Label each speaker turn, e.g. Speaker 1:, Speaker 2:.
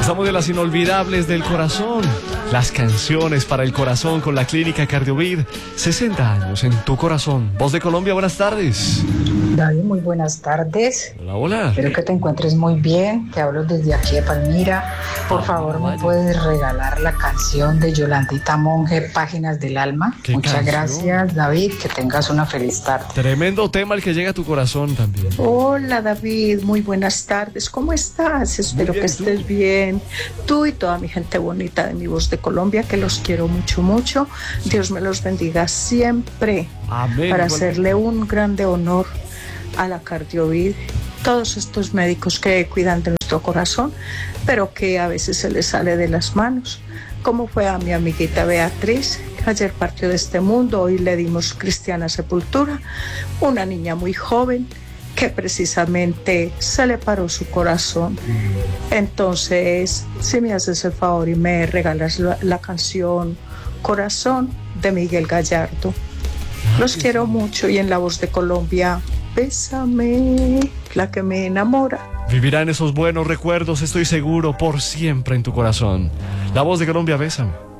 Speaker 1: Estamos de las inolvidables del corazón. Las canciones para el corazón con la Clínica Cardiovid. 60 años en tu corazón. Voz de Colombia, buenas tardes.
Speaker 2: David, muy buenas tardes.
Speaker 1: Hola, hola.
Speaker 2: Espero que te encuentres muy bien. Te hablo desde aquí de Palmira. Por favor, ¿me puedes regalar la canción de Yolandita Monge, Páginas del Alma? Muchas gracias, David. Que tengas una feliz tarde.
Speaker 1: Tremendo tema el que llega a tu corazón también.
Speaker 3: Hola, David. Muy buenas tardes. ¿Cómo estás? Espero que estés bien. Tú y toda mi gente bonita de mi Voz de Colombia, que los quiero mucho, mucho. Dios me los bendiga siempre.
Speaker 1: Amén.
Speaker 3: Para hacerle un grande honor a la Cardiovid, todos estos médicos que cuidan de nuestro corazón, pero que a veces se les sale de las manos, como fue a mi amiguita Beatriz, que ayer partió de este mundo. Hoy le dimos cristiana sepultura, una niña muy joven que precisamente se le paró su corazón. Entonces, si me haces el favor y me regalas la canción Corazón de Miguel Gallardo. Los quiero mucho, y en la Voz de Colombia, Bésame, la que me enamora.
Speaker 1: Vivirán esos buenos recuerdos, estoy seguro, por siempre en tu corazón. La Voz de Colombia, bésame.